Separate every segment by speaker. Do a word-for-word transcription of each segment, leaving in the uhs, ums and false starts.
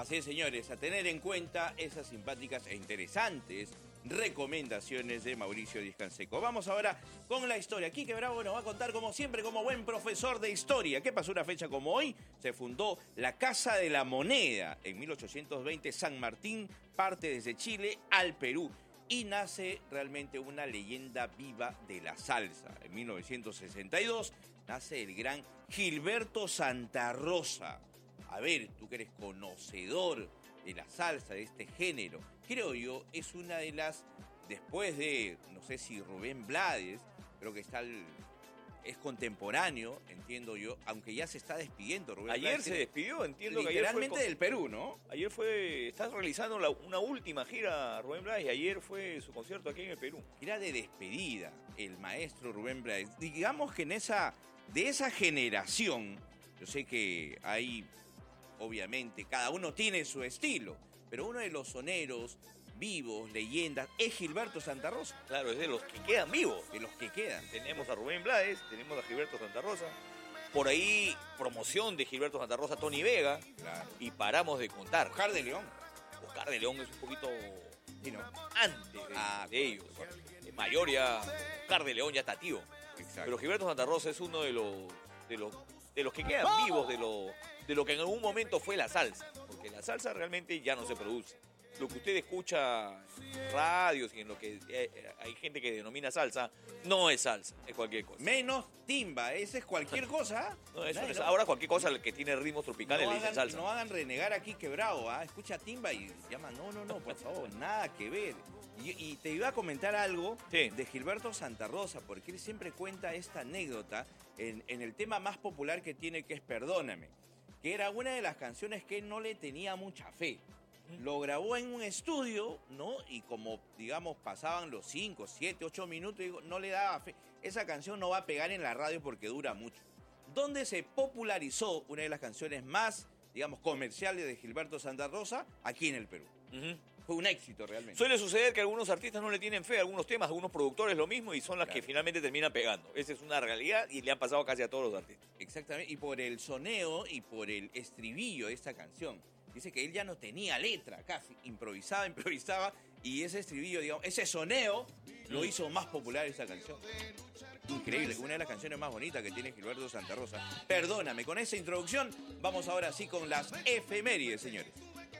Speaker 1: Así es, señores, a tener en cuenta esas simpáticas e interesantes recomendaciones de Mauricio Díaz Canseco. Vamos ahora con la historia. Quique Bravo nos va a contar, como siempre, como buen profesor de historia. ¿Qué pasó una fecha como hoy? Se fundó la Casa de la Moneda. En mil ochocientos veinte, San Martín parte desde Chile al Perú y nace realmente una leyenda viva de la salsa. En mil novecientos sesenta y dos nace el gran Gilberto Santa Rosa. A ver, tú que eres conocedor de la salsa, de este género, creo yo, es una de las, después de, no sé si Rubén Blades, creo que está el, es contemporáneo, entiendo yo, aunque ya se está despidiendo Rubén
Speaker 2: Ayer
Speaker 1: Blades.
Speaker 2: se despidió, entiendo que ayer
Speaker 1: literalmente
Speaker 2: fue
Speaker 1: del Perú, ¿no?
Speaker 2: Ayer fue, está realizando la, una última gira Rubén Blades y ayer fue su concierto aquí en el Perú.
Speaker 1: Era de despedida el maestro Rubén Blades. Digamos que en esa, de esa generación, yo sé que hay, obviamente, cada uno tiene su estilo, pero uno de los soneros vivos, leyendas, es Gilberto Santa Rosa.
Speaker 2: Claro, es de los que quedan vivos.
Speaker 1: De los que quedan.
Speaker 2: Tenemos a Rubén Blades, tenemos a Gilberto Santa Rosa. Por ahí, promoción de Gilberto Santa Rosa, Tony Vega.
Speaker 1: Claro.
Speaker 2: Y paramos de contar.
Speaker 1: Oscar de León.
Speaker 2: Oscar de León es un poquito
Speaker 1: Sí, ¿no?
Speaker 2: antes de,
Speaker 1: Ah,
Speaker 2: de ellos. Es mayor ya, Oscar de León ya está tío.
Speaker 1: Exacto.
Speaker 2: Pero Gilberto Santa Rosa es uno de los, de los, de los que quedan vivos de lo, de lo que en algún momento fue la salsa. Porque la salsa realmente ya no se produce. Lo que usted escucha en radios y en lo que eh, hay gente que denomina salsa, no es salsa, es cualquier cosa.
Speaker 1: Menos timba, ese es cualquier cosa.
Speaker 2: No, eso
Speaker 1: Nadie,
Speaker 2: es-
Speaker 1: ¿no?
Speaker 2: Ahora cualquier cosa que tiene ritmos tropicales
Speaker 1: No
Speaker 2: le dicen
Speaker 1: hagan,
Speaker 2: salsa.
Speaker 1: no hagan renegar aquí quebrado, ¿ah? Escucha timba y llama, no, no, no, por favor, nada que ver. Y, y te iba a comentar algo
Speaker 2: Sí.
Speaker 1: de Gilberto Santa Rosa, porque él siempre cuenta esta anécdota en, en el tema más popular que tiene, que es Perdóname, que era una de las canciones que él no le tenía mucha fe. Lo grabó en un estudio, ¿no? Y como, digamos, pasaban los cinco, siete, ocho minutos, digo, no le daba fe. Esa canción no va a pegar en la radio porque dura mucho. ¿Dónde se popularizó una de las canciones más, digamos, comerciales de Gilberto Santa Rosa? Aquí en el Perú.
Speaker 2: Ujú.
Speaker 1: Fue un éxito realmente.
Speaker 2: Suele suceder que algunos artistas no le tienen fe a algunos temas, algunos productores lo mismo y son las
Speaker 1: Claro.
Speaker 2: que finalmente terminan pegando. Esa es una realidad y le han pasado casi a todos los artistas.
Speaker 1: Exactamente, y por el soneo y por el estribillo de esta canción. Dice que él ya no tenía letra, casi improvisaba, improvisaba, y ese estribillo, digamos, ese soneo lo hizo más popular esa canción. Increíble, una de las canciones más bonitas que tiene Gilberto Santa Rosa. Perdóname, con esa introducción vamos ahora sí con las efemérides, señores.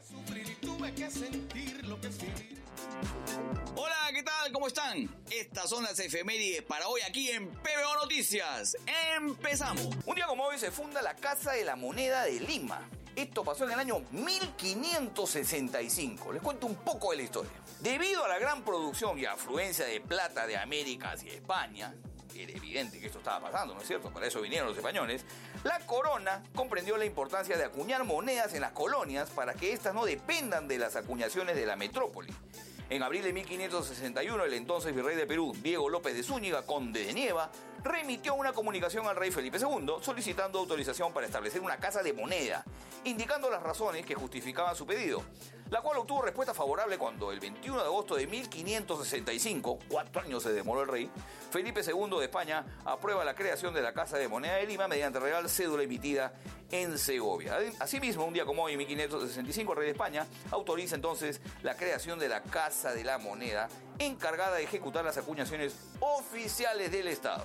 Speaker 3: Hola, ¿qué tal? ¿Cómo están? Estas son las efemérides para hoy aquí en P B O Noticias. ¡Empezamos! Un día como hoy se funda la Casa de la Moneda de Lima. Esto pasó en el año mil quinientos sesenta y cinco. Les cuento un poco de la historia. Debido a la gran producción y afluencia de plata de América hacia España, era evidente que esto estaba pasando, ¿no es cierto? Para eso vinieron los españoles. La corona comprendió la importancia de acuñar monedas en las colonias para que éstas no dependan de las acuñaciones de la metrópoli. En abril de mil quinientos sesenta y uno, el entonces virrey de Perú, Diego López de Zúñiga, conde de Nieva, remitió una comunicación al rey Felipe segundo solicitando autorización para establecer una casa de moneda, indicando las razones que justificaban su pedido, la cual obtuvo respuesta favorable cuando el veintiuno de agosto de mil quinientos sesenta y cinco, cuatro años se demoró el rey, Felipe segundo de España aprueba la creación de la Casa de Moneda de Lima mediante real cédula emitida en Segovia. Asimismo, un día como hoy, en mil quinientos sesenta y cinco, el rey de España autoriza entonces la creación de la Casa de la Moneda, encargada de ejecutar las acuñaciones oficiales del Estado.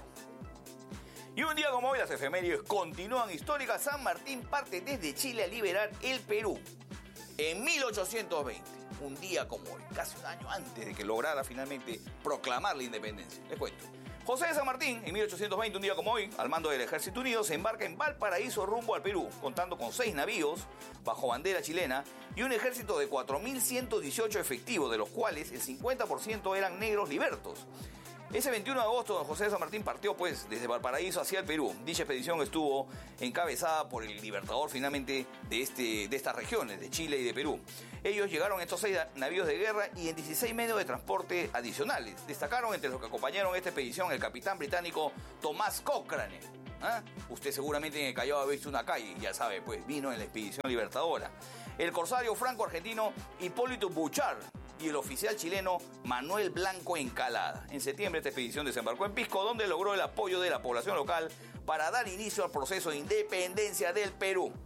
Speaker 3: Y un día como hoy, las efemérides continúan históricas. San Martín parte desde Chile a liberar el Perú. En mil ochocientos veinte, un día como hoy, casi un año antes de que lograra finalmente proclamar la independencia. Les cuento. José de San Martín, en mil ochocientos veinte, un día como hoy, al mando del Ejército Unido, se embarca en Valparaíso rumbo al Perú, contando con seis navíos bajo bandera chilena y un ejército de cuatro mil ciento dieciocho efectivos, de los cuales el cincuenta por ciento eran negros libertos. Ese veintiuno de agosto, don José de San Martín partió pues desde Valparaíso hacia el Perú. Dicha expedición estuvo encabezada por el libertador finalmente de, este, de estas regiones, de Chile y de Perú. Ellos llegaron a estos seis navíos de guerra y en dieciséis medios de transporte adicionales. Destacaron entre los que acompañaron esta expedición el capitán británico Tomás Cochrane. ¿Ah? Usted seguramente en el Callao ha visto una calle, ya sabe, pues vino en la expedición libertadora. El corsario franco-argentino Hipólito Bouchard y el oficial chileno Manuel Blanco Encalada. En septiembre esta expedición desembarcó en Pisco, donde logró el apoyo de la población local para dar inicio al proceso de independencia del Perú.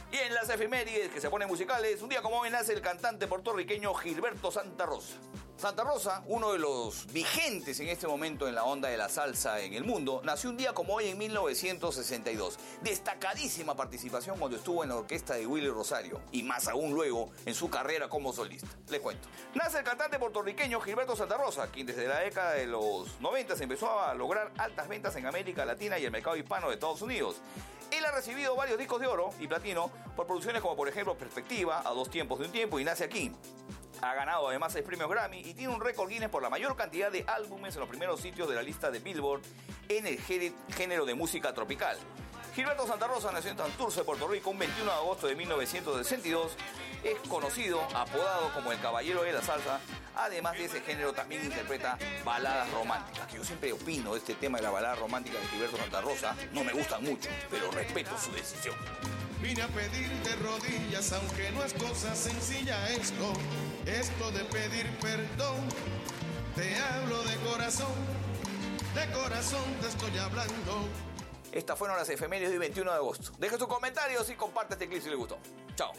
Speaker 3: Y en las efemérides que se ponen musicales, un día como hoy nace el cantante puertorriqueño Gilberto Santa Rosa. Santa Rosa, uno de los vigentes en este momento en la onda de la salsa en el mundo, nació un día como hoy en mil novecientos sesenta y dos. Destacadísima participación cuando estuvo en la orquesta de Willy Rosario y más aún luego en su carrera como solista. Les cuento. Nace el cantante puertorriqueño Gilberto Santa Rosa, quien desde la década de los noventa empezó a lograr altas ventas en América Latina y el mercado hispano de Estados Unidos. Él ha recibido varios discos de oro y platino por producciones como por ejemplo Perspectiva, A dos tiempos de un tiempo y Nace aquí. Ha ganado además seis premios Grammy y tiene un récord Guinness por la mayor cantidad de álbumes en los primeros sitios de la lista de Billboard en el género de música tropical. Gilberto Santa Rosa nació en Santurce, Puerto Rico, un veintiuno de agosto de mil novecientos sesenta y dos. Es conocido, apodado como el Caballero de la Salsa. Además de ese género, también interpreta baladas románticas, que yo siempre opino de este tema de la balada romántica de Gilberto Santa Rosa. No me gustan mucho, pero respeto su decisión.
Speaker 4: Vine a pedir de rodillas, aunque no es cosa sencilla esto, esto de pedir perdón. Te hablo de corazón, de corazón te estoy hablando.
Speaker 3: Estas fueron las efemérides del veintiuno de agosto. Deja sus comentarios y comparte este clip si les gustó. Chao.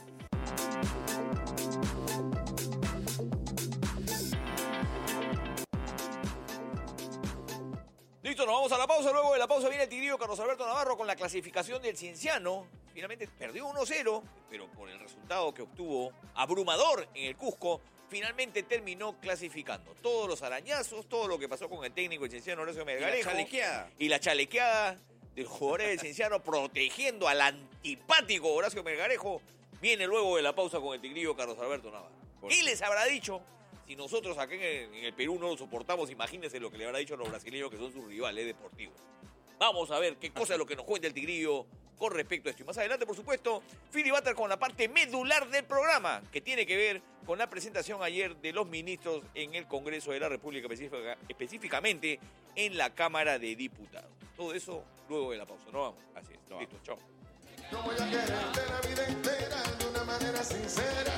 Speaker 2: Listo, nos vamos a la pausa. Luego de la pausa viene el tigrillo Carlos Alberto Navarro con la clasificación del Cienciano. Finalmente perdió uno cero, pero por el resultado que obtuvo abrumador en el Cusco, finalmente terminó clasificando. Todos los arañazos, todo lo que pasó con el técnico el Cienciano Horacio Melgarejo.
Speaker 1: Y la chalequeada.
Speaker 2: Y la chalequeada de los jugadores del Cienciano protegiendo al antipático Horacio Melgarejo. Viene luego de la pausa con el tigrillo Carlos Alberto Navarro. ¿Qué les habrá dicho? Si nosotros acá en el, en el Perú no lo soportamos, imagínense lo que le habrá dicho a los brasileños que son sus rivales deportivos. Vamos a ver qué cosa es lo que nos cuenta el tigrillo con respecto a esto. Y más adelante, por supuesto, filibuster con la parte medular del programa, que tiene que ver con la presentación ayer de los ministros en el Congreso de la República, específica, específicamente en la Cámara de Diputados. Todo eso luego de la pausa. ¿No vamos? Así es. No. Listo, chao.
Speaker 4: No voy a quererte la vida entera de una manera sincera.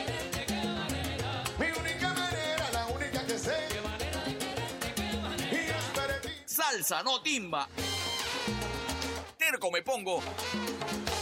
Speaker 4: Mi única manera, la única que sé. Y es para ti.
Speaker 3: Salsa, no timba. Terco me pongo.